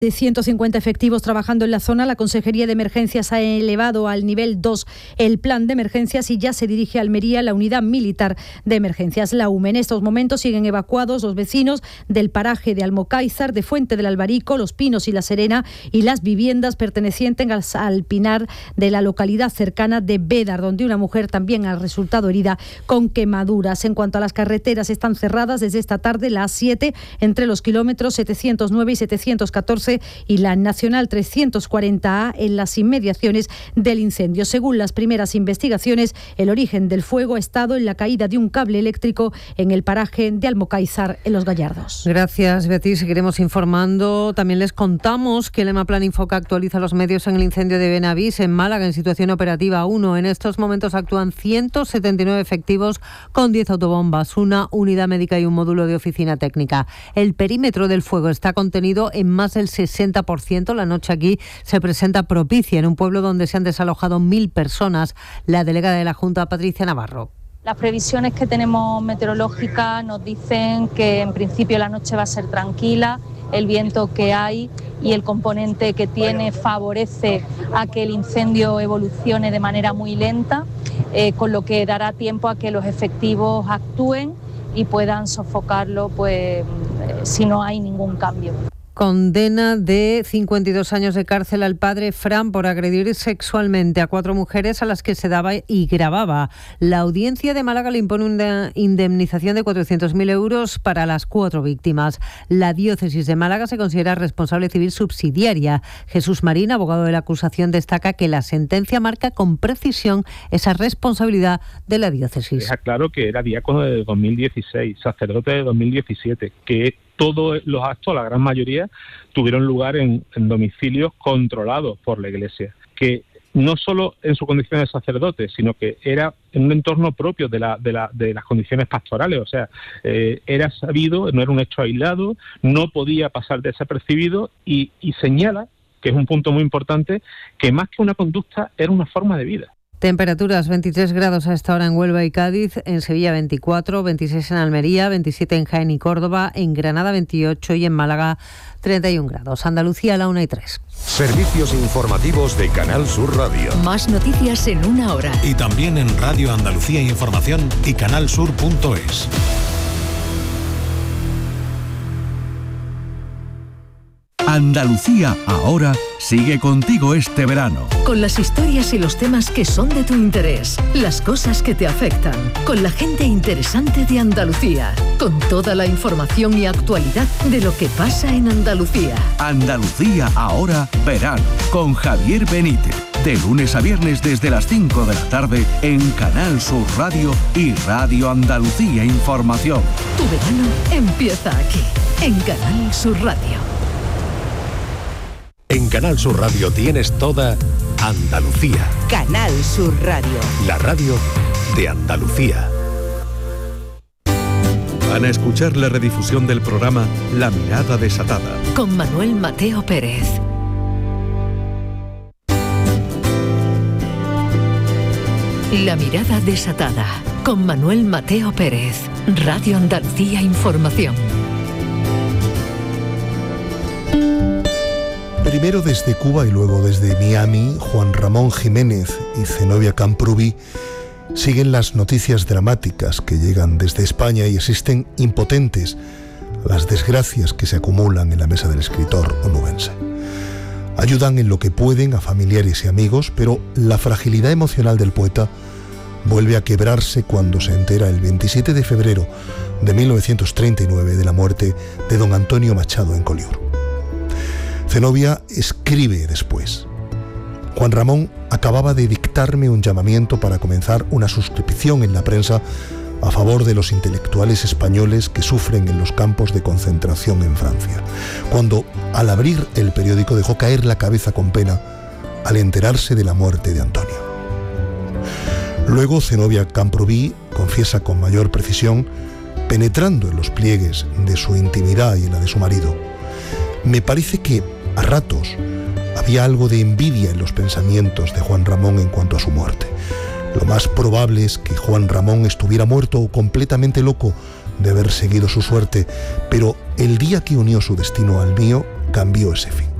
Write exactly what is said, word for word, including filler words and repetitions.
De ciento cincuenta efectivos trabajando en la zona, la Consejería de Emergencias ha elevado al nivel dos el plan de emergencias y ya se dirige a Almería la unidad militar de emergencias, la U M E. En estos momentos siguen evacuados los vecinos del paraje de Almocáizar, de Fuente del Albarico, Los Pinos y La Serena y las viviendas pertenecientes al Pinar de la localidad cercana de Bédar, donde una mujer también ha resultado herida con quemaduras. En cuanto a las carreteras, están cerradas desde esta tarde la A siete entre los kilómetros setecientos nueve y setecientos catorce y la Nacional trescientos cuarenta A en las inmediaciones del incendio. Según las primeras investigaciones, el origen del fuego ha estado en la caída de un cable eléctrico en el paraje de Almocáizar, en Los Gallardos. Gracias, Beatriz. Seguiremos informando. También les contamos que el EMAPlan Infoca actualiza los medios en el incendio de Benavís, en Málaga, en situación operativa uno. En estos momentos actúan ciento setenta y nueve efectivos con diez autobombas, una unidad médica y un módulo de oficina técnica. El perímetro del fuego está contenido en más del sesenta por ciento. La noche aquí se presenta propicia en un pueblo donde se han desalojado mil personas. La delegada de la Junta, Patricia Navarro. Las previsiones que tenemos meteorológicas nos dicen que en principio la noche va a ser tranquila, el viento que hay y el componente que tiene favorece a que el incendio evolucione de manera muy lenta, eh, con lo que dará tiempo a que los efectivos actúen y puedan sofocarlo, pues, eh, si no hay ningún cambio. Condena de cincuenta y dos años de cárcel al padre Fran por agredir sexualmente a cuatro mujeres a las que se daba y grababa. La audiencia de Málaga le impone una indemnización de cuatrocientos mil euros para las cuatro víctimas. La diócesis de Málaga se considera responsable civil subsidiaria. Jesús Marín, abogado de la acusación, destaca que la sentencia marca con precisión esa responsabilidad de la diócesis. Deja claro que era diácono de dos mil dieciséis, sacerdote de dos mil diecisiete, que todos los actos, la gran mayoría, tuvieron lugar en, en domicilios controlados por la Iglesia, que no solo en su condición de sacerdote, sino que era en un entorno propio de, la, de, la, de las condiciones pastorales. O sea, eh, era sabido, no era un hecho aislado, no podía pasar desapercibido y, y señala, que es un punto muy importante, que más que una conducta era una forma de vida. Temperaturas veintitrés grados a esta hora en Huelva y Cádiz, en Sevilla veinticuatro, veintiséis en Almería, veintisiete en Jaén y Córdoba, en Granada veintiocho y en Málaga treinta y un grados. Andalucía a la una y tres. Servicios informativos de Canal Sur Radio. Más noticias en una hora. Y también en Radio Andalucía Información y canalsur punto es. Andalucía ahora sigue contigo este verano. Con las historias y los temas que son de tu interés, las cosas que te afectan, con la gente interesante de Andalucía, con toda la información y actualidad de lo que pasa en Andalucía. Andalucía ahora verano, con Javier Benítez. De lunes a viernes desde las cinco de la tarde en Canal Sur Radio y Radio Andalucía Información. Tu verano empieza aquí, en Canal Sur Radio. En Canal Sur Radio tienes toda Andalucía. Canal Sur Radio. La radio de Andalucía. Van a escuchar la redifusión del programa La Mirada Desatada. Con Manuel Mateo Pérez. La Mirada Desatada. Con Manuel Mateo Pérez. Radio Andalucía Información. Primero desde Cuba y luego desde Miami, Juan Ramón Jiménez y Zenobia Camprubí siguen las noticias dramáticas que llegan desde España y asisten impotentes a las desgracias que se acumulan en la mesa del escritor onubense. Ayudan en lo que pueden a familiares y amigos, pero la fragilidad emocional del poeta vuelve a quebrarse cuando se entera el veintisiete de febrero de mil novecientos treinta y nueve de la muerte de don Antonio Machado en Collioure. Zenobia escribe después: Juan Ramón acababa de dictarme un llamamiento para comenzar una suscripción en la prensa a favor de los intelectuales españoles que sufren en los campos de concentración en Francia, cuando al abrir el periódico dejó caer la cabeza con pena al enterarse de la muerte de Antonio. Luego Zenobia Camprubí confiesa con mayor precisión, penetrando en los pliegues de su intimidad y en la de su marido: me parece que a ratos había algo de envidia en los pensamientos de Juan Ramón en cuanto a su muerte. Lo más probable es que Juan Ramón estuviera muerto o completamente loco de haber seguido su suerte, pero el día que unió su destino al mío, cambió ese fin.